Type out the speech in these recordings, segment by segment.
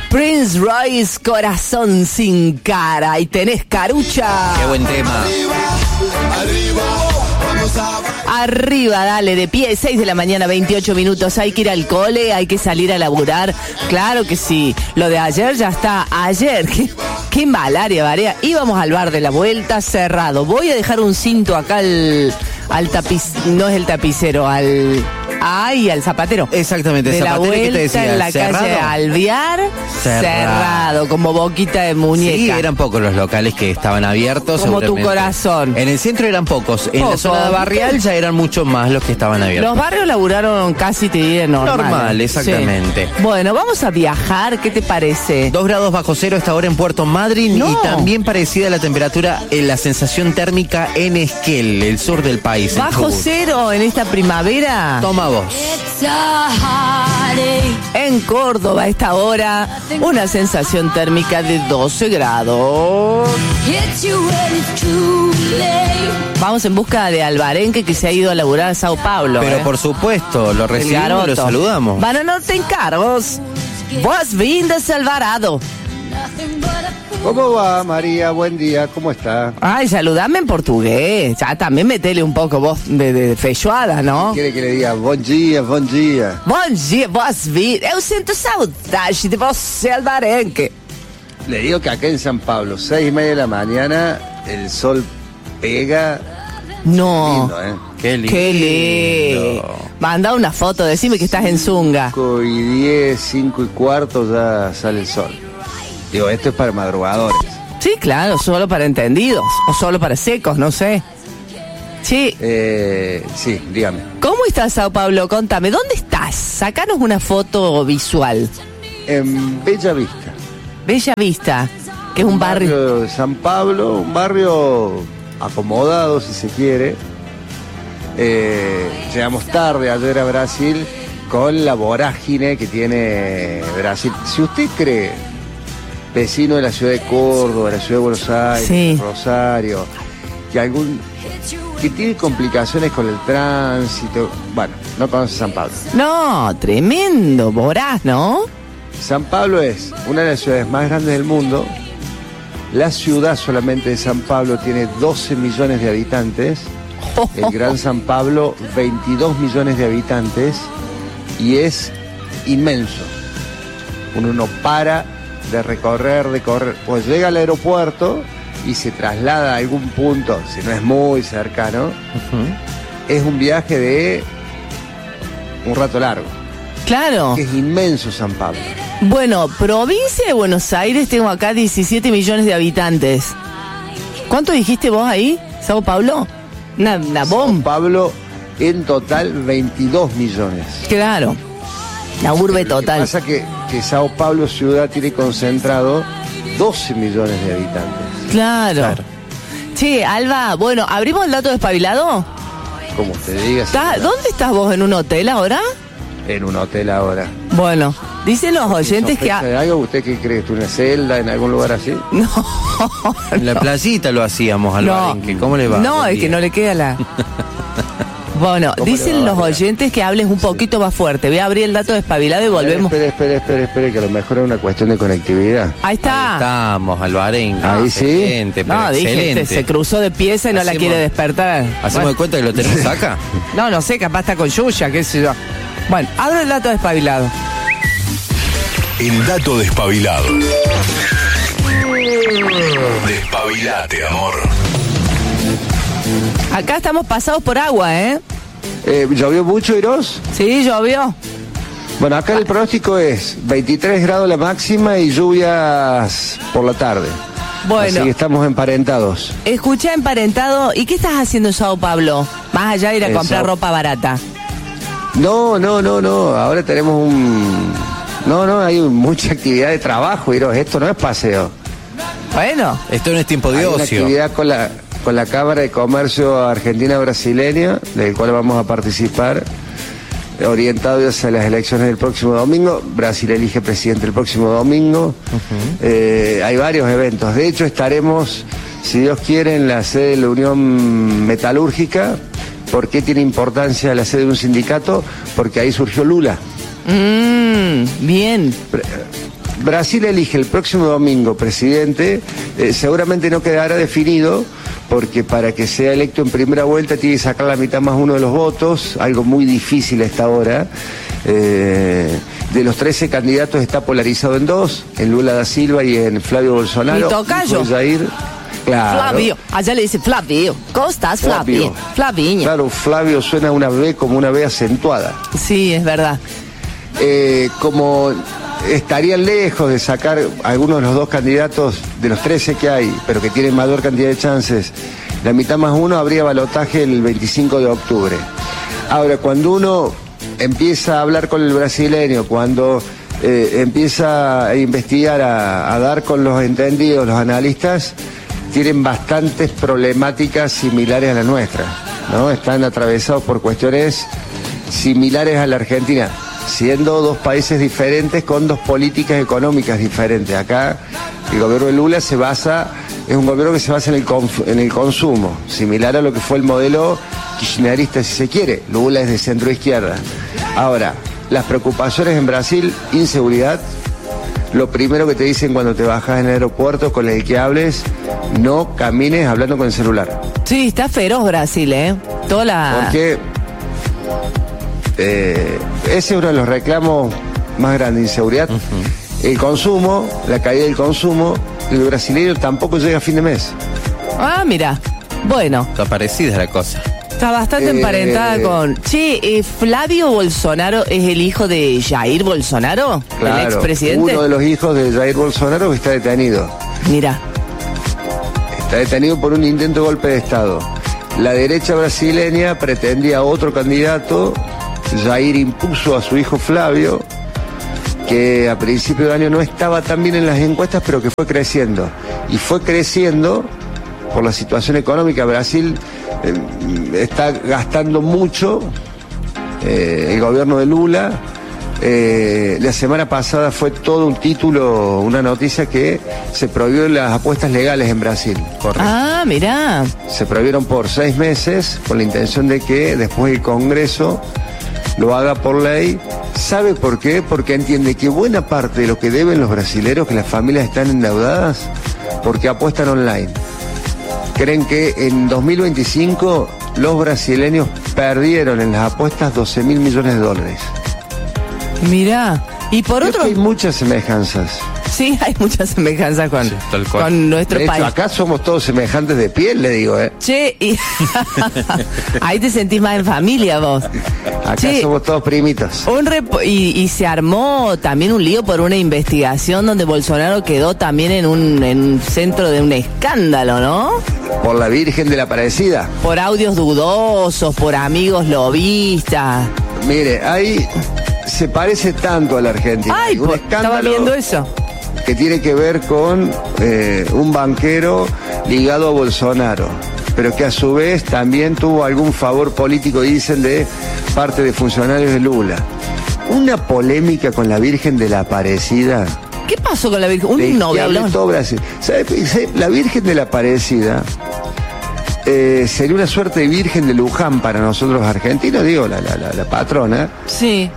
Prince Royce, Corazón sin cara. Y tenés carucha. Qué buen tema. Arriba, dale, de pie, 6 de la mañana, 28 minutos. Hay que ir al cole, hay que salir a laburar. Claro que sí. Lo de ayer ya está. Ayer, qué malaria, Varea. Íbamos al bar de la vuelta, cerrado. Voy a dejar un cinto acá al tapiz, no es el tapicero, al zapatero. Exactamente, de el zapatero. la vuelta, que te decía, en la ¿cerrado? calle Alvear, cerrado, como boquita de muñeca. Sí, eran pocos los locales que estaban abiertos. Como tu corazón. En el centro eran pocos. En la zona de Barrial ya eran muchos más los que estaban abiertos. Los barrios laburaron casi, te diré, Normal, exactamente. Sí. Bueno, vamos a viajar, ¿qué te parece? 2 grados bajo cero esta hora en Puerto Madryn. No. Y también parecida la temperatura en la sensación térmica en Esquel, el sur del país. ¿Bajo cero en esta primavera? Toma vos. En Córdoba a esta hora, una sensación térmica de 12 grados. Vamos en busca de Alvarenque, que se ha ido a laburar a Sao Paulo. Pero por supuesto, lo recibimos, lo saludamos. Van a no te encargos. Vos vindes Alvarado. ¿Cómo va, María? Buen día, ¿cómo está? Ay, saludame en portugués. Ya también metele un poco voz de feijoada, ¿no? ¿Quiere que le diga bom dia, bom dia? Bom dia, vos vindes. Eu sinto saudade de você, Alvarenque. Le digo que acá en San Pablo, 6:30 de la mañana, el sol pega. No. Lindo, ¿eh? Qué lindo. Qué lindo. Manda una foto, decime que estás en Zunga. 5:10, 5:15 ya sale el sol. Digo, esto es para madrugadores. Sí, claro, solo para entendidos. O solo para secos, no sé. Sí. Sí, dígame. ¿Cómo estás, Sao Paulo? Contame, ¿dónde estás? Sacanos una foto visual. En Bella Vista. Bella Vista, que es un barrio... de San Pablo, un barrio acomodado, si se quiere. Llegamos tarde ayer a Brasil con la vorágine que tiene Brasil. Si usted cree, vecino de la ciudad de Córdoba, de la ciudad de Buenos Aires, Sí. Rosario, que tiene complicaciones con el tránsito, bueno, no conoce San Pablo. No, tremendo, voraz, ¿no? San Pablo es una de las ciudades más grandes del mundo. La ciudad solamente de San Pablo tiene 12 millones de habitantes. El Gran San Pablo, 22 millones de habitantes. Y es inmenso. Uno no para de recorrer. Pues llega al aeropuerto y se traslada a algún punto, si no es muy cercano. Es un viaje de un rato largo. Claro. Que es inmenso San Pablo. Bueno, provincia de Buenos Aires, tengo acá 17 millones de habitantes. ¿Cuánto dijiste vos ahí, Sao Paulo? Una bomba. San Pablo, en total, 22 millones. Claro, la urbe total. Lo que pasa que Sao Paulo ciudad tiene concentrado 12 millones de habitantes. Claro. Che, Alba, bueno, ¿abrimos el dato despabilado? Como usted diga. ¿Dónde estás vos? ¿En un hotel ahora? En un hotel ahora. Bueno, dicen los oyentes que... ¿De algo? ¿Usted qué cree? ¿Tú una celda en algún lugar así? No. En la playita lo hacíamos al Barenque. ¿Cómo le va? No, Buen es día. que no le queda la... Bueno, dicen los oyentes que hables un poquito más fuerte. Voy a abrir el dato despabilado y volvemos. Espere, que a lo mejor es una cuestión de conectividad. Ahí está. Ahí estamos, al Barenque. Ahí sí. Excelente, pero No, dije, excelente. se cruzó de pieza y no la Hacemos- quiere despertar. ¿Hacemos Bueno, de cuenta que lo tenemos acá? no sé, capaz está con Yuya, qué sé yo. Bueno, abro el dato despabilado. El dato despabilado. Despabilate, amor. Acá estamos pasados por agua, ¿eh? ¿Llovió mucho, Iros? Sí, llovió. Bueno, acá el pronóstico es 23 grados la máxima y lluvias por la tarde. Bueno, Así que estamos emparentados. escucha, emparentado, ¿y qué estás haciendo en Sao Paulo? Más allá de ir a comprar ropa barata. No. Ahora tenemos hay mucha actividad de trabajo, Iros. Esto no es paseo. Bueno, Esto no es tiempo de Hay una ocio. actividad con la Cámara de Comercio Argentina-Brasileña, del cual vamos a participar, orientado hacia las elecciones del próximo domingo. Brasil elige presidente el próximo domingo. Hay varios eventos. De hecho, estaremos, si Dios quiere, en la sede de la Unión Metalúrgica. ¿Por qué tiene importancia la sede de un sindicato? Porque ahí surgió Lula. bien. Brasil elige el próximo domingo presidente, seguramente no quedará definido, porque para que sea electo en primera vuelta tiene que sacar la mitad más uno de los votos, algo muy difícil a esta hora. De los 13 candidatos está polarizado en dos, en Lula da Silva y en Flavio Bolsonaro. Mi tocayo. Jair, claro. Flavio, allá le dice Flavio. ¿Cómo estás, Flavio? Flaviña. Claro, Flavio suena una B como una B acentuada. Sí, es verdad. Como estarían lejos de sacar algunos de los dos candidatos de los 13 que hay, pero que tienen mayor cantidad de chances, la mitad más uno, habría balotaje el 25 de octubre. Ahora, cuando uno empieza a hablar con el brasileño, cuando empieza a investigar, a dar con los entendidos, los analistas, tienen bastantes problemáticas similares a la nuestra, ¿no? Están atravesados por cuestiones similares a la Argentina, siendo dos países diferentes con dos políticas económicas diferentes. Acá el gobierno de Lula es un gobierno que se basa en el consumo, similar a lo que fue el modelo kirchnerista, si se quiere. Lula es de centro izquierda. Ahora, las preocupaciones en Brasil, inseguridad. Lo primero que te dicen cuando te bajas en el aeropuerto, con el que hables, no camines hablando con el celular. Sí, está feroz Brasil, Porque ese es uno de los reclamos más grandes, inseguridad. El consumo, la caída del consumo, el brasileño tampoco llega a fin de mes. Ah, mira, bueno. Está parecida la cosa. Está bastante emparentada con... Che, Flavio Bolsonaro es el hijo de Jair Bolsonaro, claro, el expresidente. Uno de los hijos de Jair Bolsonaro que está detenido. Mira. Está detenido por un intento de golpe de Estado. La derecha brasileña pretendía otro candidato. Jair impuso a su hijo Flavio, que a principio de año no estaba tan bien en las encuestas, pero que fue creciendo. Y fue creciendo por la situación económica. Brasil está gastando mucho, el gobierno de Lula. La semana pasada fue todo un título, una noticia que se prohibió las apuestas legales en Brasil. Correcto. Ah, mirá. Se prohibieron por 6 meses con la intención de que después el Congreso lo haga por ley. ¿Sabe por qué? Porque entiende que buena parte de lo que deben los brasileros, que las familias están endeudadas, porque apuestan online. Creen que en 2025 los brasileños perdieron en las apuestas 12.000 millones de dólares. Mirá. Y por otro... Hay muchas semejanzas. Sí, hay muchas semejanzas con nuestro de hecho, país. Acá somos todos semejantes de piel, le digo, Che, y... ahí te sentís más en familia vos. Acá somos todos primitos. Y se armó también un lío por una investigación donde Bolsonaro quedó también en un centro de un escándalo, ¿no? Por la Virgen de la Aparecida. Por audios dudosos, por amigos lobistas. Mire, ahí se parece tanto a la Argentina. Ay, un escándalo estaba viendo eso. Que tiene que ver con un banquero ligado a Bolsonaro, pero que a su vez también tuvo algún favor político, dicen, de parte de funcionarios de Lula. Una polémica con la Virgen de la Aparecida. ¿Qué pasó con la Virgen? Un novelón. Todo Brasil. ¿Sabe? La Virgen de la Aparecida sería una suerte de Virgen de Luján para nosotros argentinos, digo, la patrona. Sí.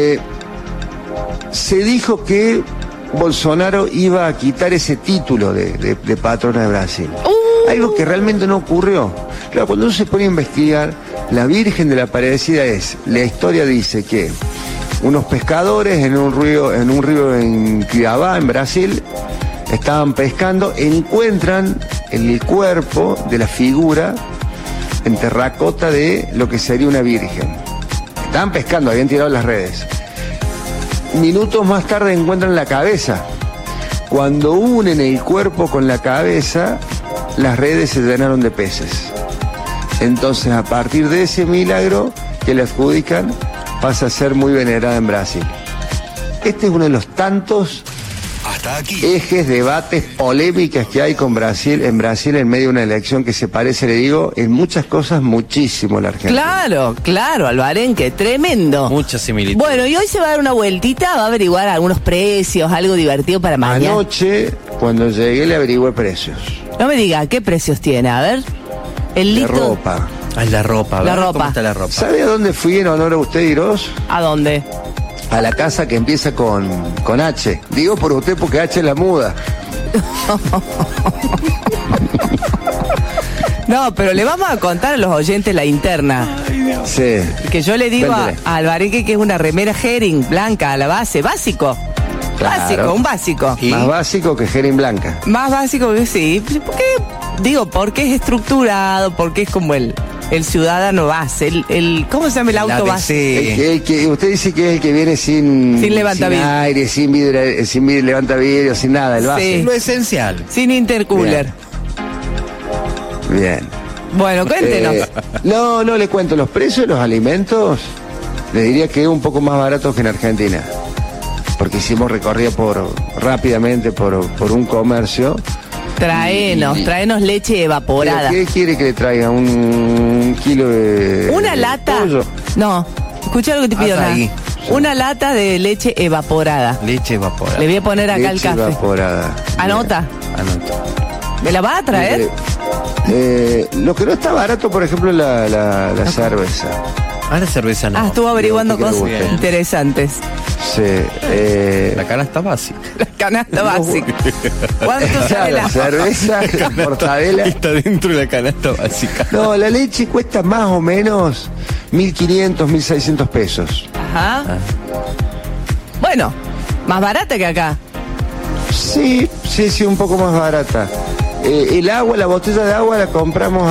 Se dijo que Bolsonaro iba a quitar ese título de patrona de Brasil. Algo que realmente no ocurrió. Claro, cuando uno se pone a investigar, la Virgen de la Aparecida la historia dice que unos pescadores en un río en Cuiabá, en Brasil, estaban pescando, encuentran el cuerpo de la figura en terracota de lo que sería una virgen. Estaban pescando, habían tirado las redes. Minutos más tarde encuentran la cabeza. Cuando unen el cuerpo con la cabeza, las redes se llenaron de peces. Entonces, a partir de ese milagro que le adjudican, pasa a ser muy venerada en Brasil. Este es uno de los tantos Hasta aquí. ejes, debates, polémicas que hay con Brasil, en medio de una elección que se parece, le digo, en muchas cosas muchísimo a la Argentina. Claro, Alvarenque, tremendo. Mucha similitud. Bueno, y hoy se va a dar una vueltita, va a averiguar algunos precios, algo divertido para mañana. Anoche, cuando llegué, le averigüé precios. No me diga, ¿qué precios tiene? A ver. El De litro. ropa. Ay, la ropa. La a ver, ropa. ¿Cómo está la ropa? ¿Sabe a dónde fui en honor a usted, Irós? ¿A dónde? a la casa que empieza con H. Digo por usted porque H es la muda. No, pero le vamos a contar a los oyentes la interna. Sí. Que yo le digo Cuéntele. a Alvarenque que es una remera herring blanca a la base, básico. Claro. Básico, un básico. ¿Y? Más básico que Herring Blanca. Más básico que sí. ¿Por qué? Digo, porque es estructurado, porque es como el ciudadano base, ¿cómo se llama el auto base? El que usted dice que es el que viene sin levantavidrio. aire, sin levantavidrio, sin nada, el base. Sí. Lo esencial. Sin intercooler. Bien. Bueno, cuéntenos. No, le cuento. Los precios de los alimentos, le diría que es un poco más baratos que en Argentina. Porque hicimos recorrida rápidamente por un comercio. Traenos leche evaporada. ¿Qué quiere que le traiga? ¿Un kilo de Una lata. pollo? No, escucha lo que te pido, Hasta nada. ahí. Una lata de leche evaporada. Leche evaporada. Le voy a poner acá el Leche café. evaporada. Anota. Anota. ¿Me la va a traer? Lo que no está barato, por ejemplo, es la cerveza. Ahora cerveza no. Estuvo averiguando Digo, ¿qué cosas quiere usted? interesantes. Sí. La canasta básica. La canasta básica. ¿Cuánto sale Claro, la cerveza, la mortadela. Está dentro de la canasta básica. No, la leche cuesta más o menos 1.500, 1.600 pesos. Ajá. Bueno, más barata que acá. Sí, un poco más barata. El agua, la botella de agua la compramos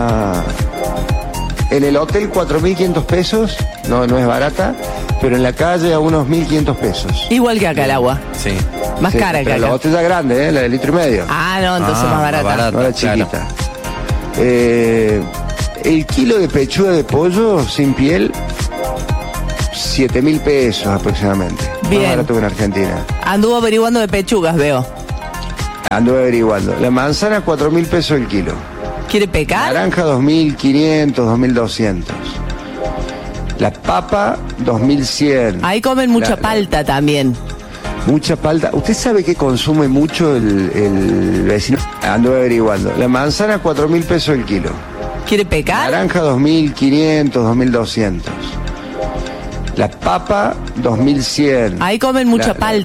en el hotel 4.500 pesos. No es barata, pero en la calle a unos 1.500 pesos. Igual que acá el agua. Sí. Más Sí, cara que pero la acá. botella grande, la de litro y medio. Ah, no, entonces más barata. No la chiquita. El kilo de pechuga de pollo sin piel, 7.000 pesos aproximadamente. Bien. Más barato que en Argentina. Anduvo averiguando de pechugas, veo. Ando averiguando. La manzana, 4.000 pesos el kilo. ¿Quiere pecar? Naranja, 2.500, 2.200. La papa, 2.100. Ahí comen mucha La- palta también. Mucha palta. ¿Usted sabe que consume mucho el vecino? Ando averiguando. La manzana, 4.000 pesos el kilo. ¿Quiere pecar? Naranja, 2.500, 2.200. La papa, 2.100. Ahí comen mucha La- palta.